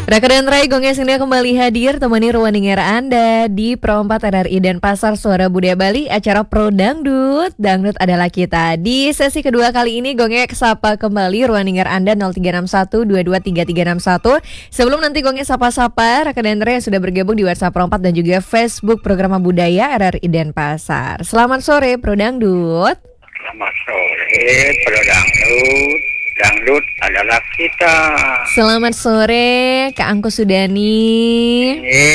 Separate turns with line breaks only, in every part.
Raka dan Rai Gongnya Sini kembali hadir temani ruang dengar Anda di Pro 4 RRI dan Pasar Suara Budaya Bali, acara Pro Dangdut. Dangdut adalah kita. Di sesi kedua kali ini Gongnya sapa kembali ruang dengar Anda 0361223361. Sebelum nanti Gongnya sapa-sapa Raka dan Rai yang sudah bergabung di WhatsApp Pro 4 dan juga Facebook Program Budaya RRI dan Pasar. Selamat sore Pro Dangdut.
Selamat sore Pro Dangdut. Dangdut adalah kita.
Selamat sore Kak Angku Sudani.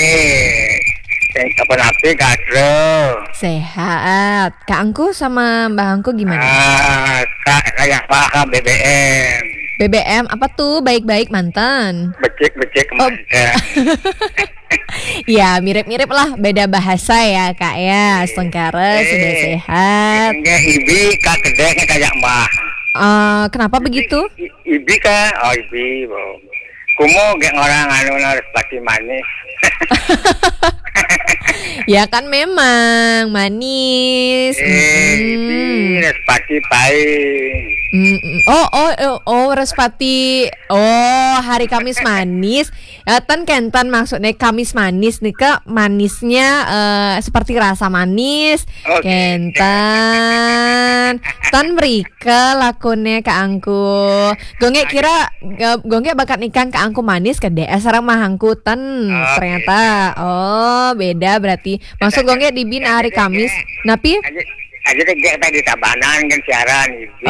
Kapan api Kadro?
Sehat. Kak Angku sama Mbak Angku gimana?
Kayak paham BBM.
BBM apa tuh? Baik-baik mantan.
Becek mantan.
Ya mirip-mirip lah, beda bahasa ya Kak ya. Setengkara sudah sehat.
Enggak ibi kak kedeknya kayak mbah.
Kenapa begitu?
Ibi kan, ibi. Kumo kayak orang harus pasti manis.
Ya kan memang manis.
Ibi respati pahit.
Respati. Oh, hari Kamis manis. Tan kentan maksudnya Kamis manis nih Kak, manisnya seperti rasa manis.
Okay.
Kentan. Tan merika lakonnya Kak Angku. Gongge kira Gongge bakat nikah Kak Angku manis ke DS sareng mahangku tan ternyata. Oh, beda berarti. Maksud Gongge dibin hari Kamis. Napi
aja deh tadi tabanan kan siaran gitu.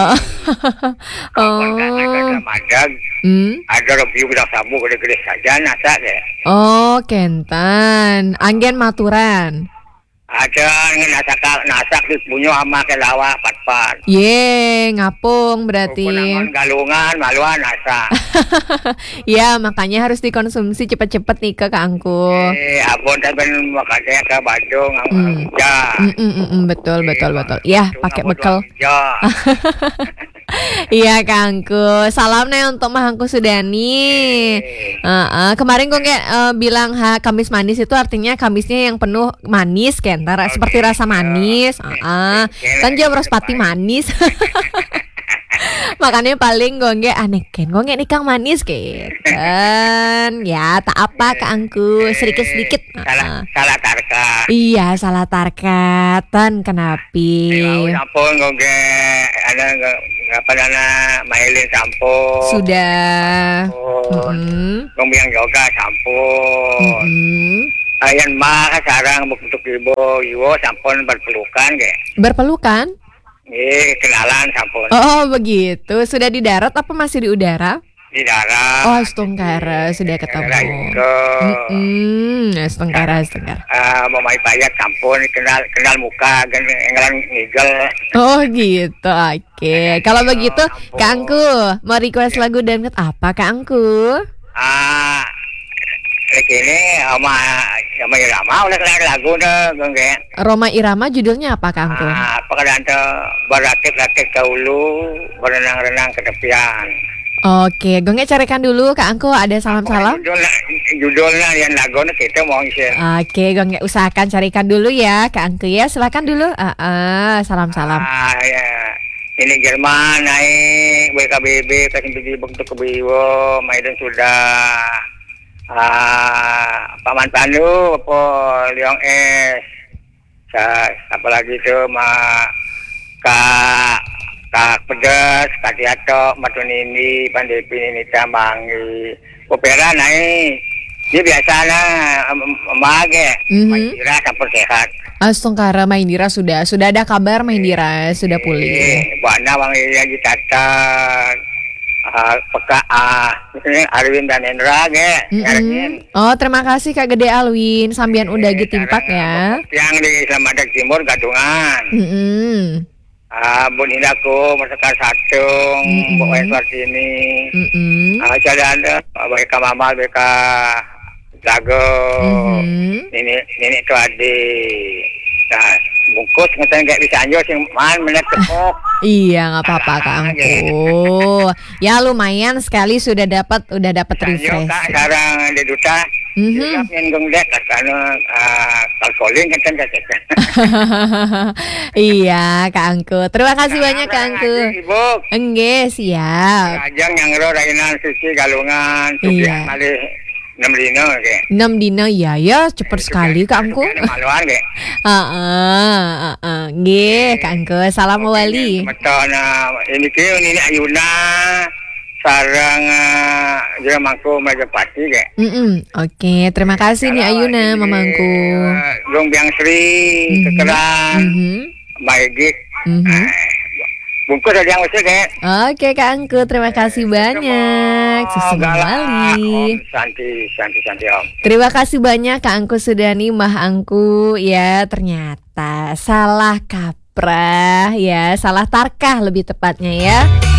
Ada review udah sabu gede-gede saja nasa deh.
Oh, kentan. Anggen maturan.
Ada nasak di punyo sama kelawa pat-pat.
Ye, ngapung berarti.
Kunangan galungan maluan nasa.
Ya, makanya harus dikonsumsi cepet-cepet nih Kak Angku.
Abon tapi makanya ke Bandung
Betul. Ya, pakai bekal. Iya Kangku, salam nih untuk Mahangku Sudani. Kemarin gue bilang Kamis manis itu artinya Kamisnya yang penuh manis kan, seperti rasa manis. Kan jawab rospati manis. Makanya paling gue aneh kan, gue nikah manis kan. Ya tak apa Kangku, sedikit.
Salah tarka.
Iya salah tarka. Tan kenapi?
Ampun gue ada dana mailin sampun.
Sudah.
Ngomong yoga sampun. Ayan mah sarang untuk ibu sampun berpelukan ke.
Berpelukan?
Kenalan sampun.
Oh begitu. Sudah di darat apa masih di udara?
Di darat.
Oh setengkara sudah ketemu. Setengkara.
Mamai payat sampun kenal muka kenal ngigel.
Oh gitu. Oke. Kalau begitu Kak Angku mau request lagu dangdut apa Kak Angku?
Ini sama Irama oleh lagu deh
Roma Irama judulnya apa Kak Angku?
Pekerjaan beratik-ratik ke hulu, berenang-renang ke tepian.
Oke, Gongnya carikan dulu Kak Angku, ada salam-salam.
Judulnya yang lagunya kita mau isi.
Oke, Gongnya usahakan carikan dulu ya Kak Angku ya, silakan dulu. Salam-salam.
Ya. Ini Jerman naik BKBB KSMPG bentuk kebiwo, Maiden sudah. Paman Pandu, Liong S. Apalagi itu Kak Pedas, Kak Tiato, Matunini, Pandepi, Nita, Mangi, Kopera naik. Ini biasanya Mage, Maindira sampai sehat.
Astungkara Maindira sudah ada kabar Maindira sudah pulih.
Buana wangi lagi catat. Arwin dan Endra
Oh terima kasih Kak Gede Alwin sambian udah timpak ya.
Yang di Selamat Timur gadungan. Buninaku masakan satung pokoknya seperti ini. Jadi ada mereka mama mereka jago. Ini itu adik. Nah, bungkus ngeten kayak bisa anjo sing man menek tepok.
Iya, enggak apa-apa Kak Angku. Ya lumayan sekali sudah dapat refresh.
Sekarang di duta. Siap yang dek karena kalkoling kan
Iya Kak Angku. Terima kasih banyak Kak Angku. Enggak siap.
Ajang yang ro rainan suci galungan
iya.
Malih 6 dino ke.
6 dina ya cepet sekali Kak Angku.
Maluan ke.
Nggih Kak Angku, salam wali.
Metona ini ke ini Ayuna sarang juga mangku Majapahit ke.
Oke, terima kasih nih Ayuna mamangku.
Long Biang Sri sekarang Magik. Bungkus aja yang usah ke.
Oke Kak Angku, terima kasih banyak. Susu Wali.
Santi Om.
Terima kasih banyak Kak Angku sudah nih Mah Angku ya, ternyata salah kaprah ya, salah tarkah lebih tepatnya ya.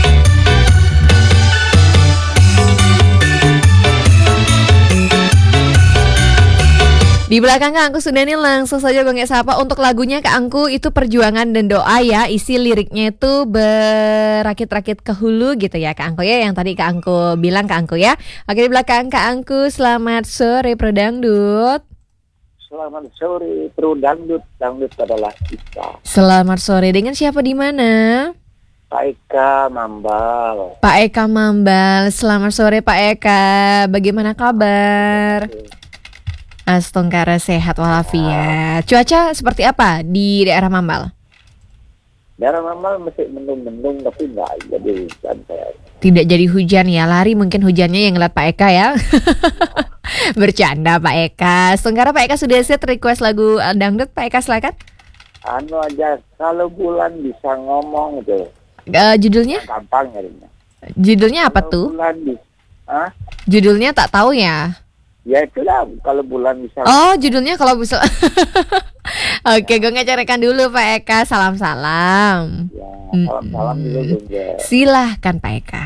Di belakang Kak Angku sudah nih, langsung saja Gongek Sapa untuk lagunya Kak Angku itu Perjuangan dan Doa ya. Isi liriknya itu berakit-rakit ke hulu gitu ya Kak Angku ya, yang tadi Kak Angku bilang Kak Angku ya. Oke, di belakang Kak Angku, selamat sore Pro Dangdut.
Selamat sore Pro Dangdut, Dangdut adalah kita.
Selamat sore, dengan siapa di mana?
Pak Eka Mambal.
Pak Eka Mambal, selamat sore Pak Eka. Bagaimana kabar? Astongkara sehat walafiat. Cuaca seperti apa di daerah Mambal?
Daerah Mambal masih mendung-mendung tapi nggak jadi hujan saya.
Tidak jadi hujan ya, lari mungkin hujannya yang ngeliat Pak Eka ya. Bercanda Pak Eka. Astongkara Pak Eka sudah set request lagu dangdut Pak Eka, silakan.
Anu aja, kalau bulan bisa ngomong gitu.
Judulnya?
Gampang nyarinya.
Judulnya apa
kalau
tuh?
Bulan
Judulnya tak tahu ya.
Ya itulah kalau bulan bisa.
Oh, judulnya kalau bisa. Oke, gue ngecarikan dulu Pak Eka. Salam-salam.
Ya, salam-salam dulu juga.
Silahkan Pak Eka.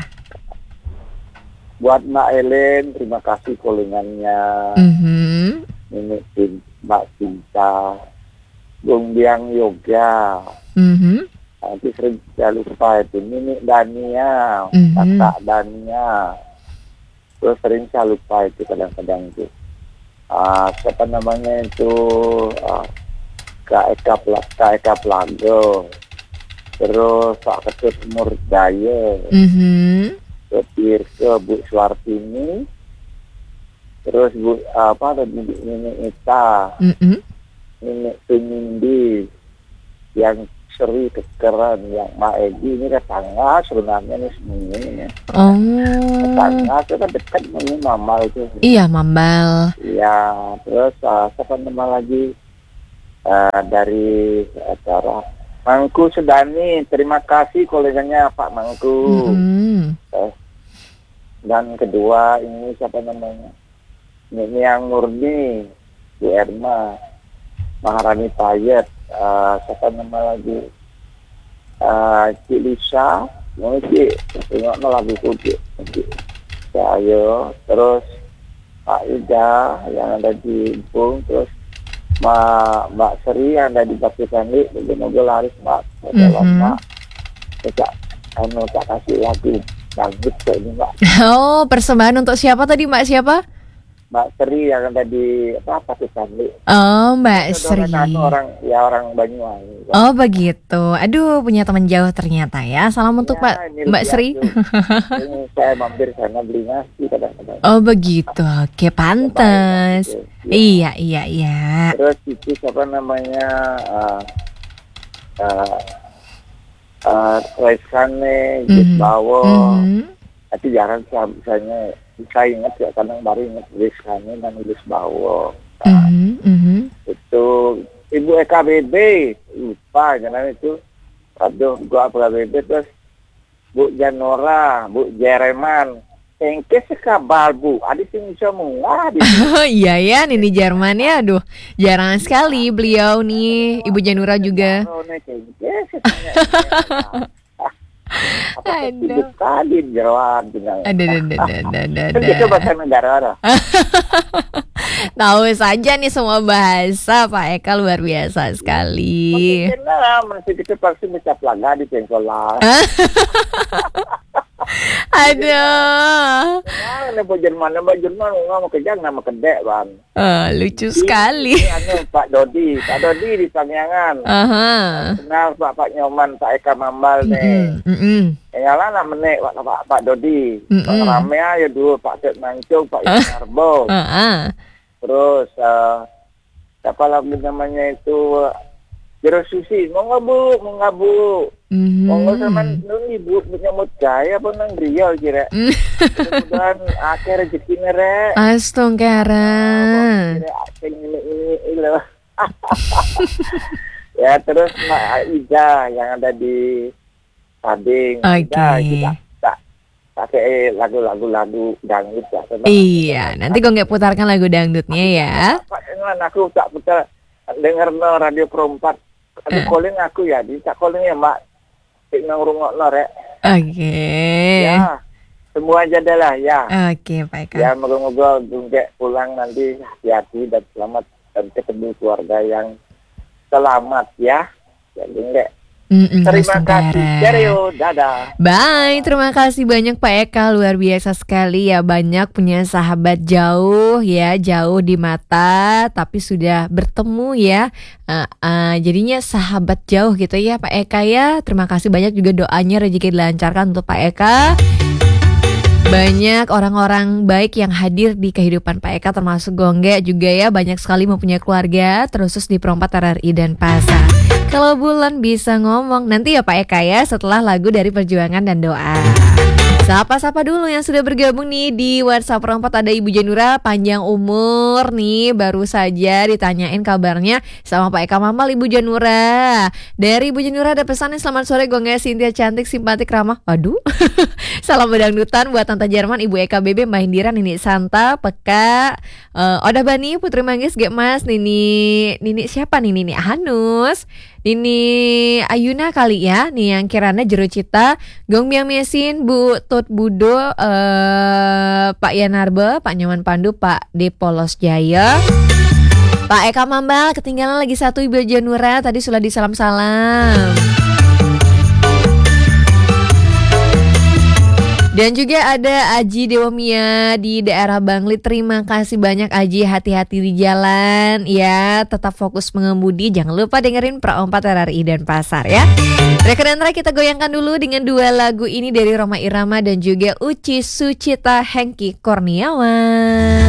Buat Mbak Ellen, terima kasih callingannya. Ini Mbak Cinta, Bung Biang Yoga. Nanti sering saya lupa itu. Ini Dania, Kakak Dania. Terus sering saya lupa itu kadang-kadang itu. Siapa namanya itu, Kak Eka Plago. Terus Pak Ketut Murdaya. Terus ke Bu Suartini. Terus Bu Nini Ita. Nini Tunindi. Yang Seri Kekeran, yang Mbak Egi ini tetangga sebenarnya nih semuanya.
Oh.
Tetangga itu kan dekat dengan Mambal itu.
Iya, Mambal.
Iya, terus siapa nama lagi dari acara Mangku Sudani, terima kasih koleganya Pak Mangku. Dan kedua ini siapa namanya? Ini yang Murni, Bu Erma, Maharani Payet. Siapa nama lagi Cik Lisa, Cik tengok lagu Cik saya, terus Pak Ida yang ada di Bung, terus Mbak Seri yang ada di Batu Candi, moga laris Mbak Mbak tak kasih lagu dangdut ini Mbak.
Oh, persembahan untuk siapa tadi Mbak, siapa?
Mbak Sri yang ada di Batu Candi.
Oh, Mbak Sri.
Orang Banyuwangi.
Oh, begitu. Aduh, punya teman jauh ternyata ya. Salam untuk Mbak Sri.
Ini saya mampir sana beli nasi kadang-kadang.
Oh, begitu. Oke, pantas. Iya.
Terus itu siapa namanya? Reskane, Gisbawo. Tapi jarang misalnya saya ingat ya, kadang baru ingat Reskane dan Gisbawo. Itu Ibu EKBB, lupa karena itu. Aduh, gua EKBB, terus Bu Janora, Bu Jereman. Engke sekabal Bu, ada sing semua.
Iya ya, Nini Jerman ya, aduh, jarang sekali beliau nih, Ibu Janura juga.
Aduh. Tadi jerawan tinggal.
Ada.
Itu bahasa negara.
Tahu saja nih semua bahasa Pak Eka, luar biasa sekali.
Mungkin masih kita pasti baca pelaga di pengkolan.
Aduh.
Nama Jerman ngomong kejang nama kedek bang.
Lucu sekali.
Ini Pak Dodi di Samyangan. Kenal Pak Nyoman, Pak Eka Mambal nih. Yang lain nak menek Pak Dodi. Rame aja dulu Pak Sek Mancung, Pak Yarbo. Terus siapa lagi namanya itu Jero Susi, mau ngabu. Monggo sampean ibu nyambut gaya apa nang Riau kira. Mudah-mudahan akhir rezekine rek.
Astongkara.
Ini loh. Ya terus Mbak Ida yang ada di Pading. Kita pakai lagu dangdut ya.
Iya, nanti gue nggak putarkan lagu dangdutnya ya.
Aku tak putar denger no radio Pro 4. Aku calling aku ya, tak calling ya Mbak. Nang rungokno rek. Ya, semua aja dah lah ya.
Oke, baik.
Ya, moga-moga Gunggek pulang nanti hati-hati dan selamat dan ketemu keluarga yang selamat ya. Ya, Gunggek. Terima kasih, Stereo, dadah.
Bye, terima kasih banyak Pak Eka, luar biasa sekali ya, banyak punya sahabat jauh ya, jauh di mata tapi sudah bertemu ya, jadinya sahabat jauh gitu ya Pak Eka ya. Terima kasih banyak juga doanya rezeki dilancarkan untuk Pak Eka. Banyak orang-orang baik yang hadir di kehidupan Pak Eka termasuk Gonggek juga ya, banyak sekali mempunyai keluarga terus di Perompat RRI dan Pasar. Kalau bulan bisa ngomong nanti ya Pak Eka ya setelah lagu dari Perjuangan dan Doa. Sapa-sapa dulu yang sudah bergabung nih di WhatsApp Perompat. Ada Ibu Janura panjang umur nih, baru saja ditanyain kabarnya sama Pak Eka Mambal. Ibu Janura, dari Ibu Janura ada pesannya, selamat sore Gonggek, Cynthia cantik, simpatik, ramah. Waduh. Salam bedangdutan buat Tante Jerman, Ibu Eka BB, Mbak Indira, Nini Santa, Peka, Oda Bani, Putri Manggis, Gek Mas, Nini siapa nih? Nini Hanus, Nini Ayuna kali ya, nih yang kirana Jero Cita, Gong Biang Mesin, Bu Tut Budo, Pak Yanarbe, Pak Nyoman Pandu, Pak D Polos Jaya, Pak Eka Mambal, ketinggalan lagi satu Ibu Janura, tadi sudah disalam-salam. Dan juga ada Aji Dewamia di daerah Bangli. Terima kasih banyak Aji, hati-hati di jalan ya, tetap fokus mengemudi. Jangan lupa dengerin Perompat RRI dan Pasar ya. Rekan kita goyangkan dulu dengan dua lagu ini dari Rhoma Irama dan juga Uci Sucita Hengky Kurniawan.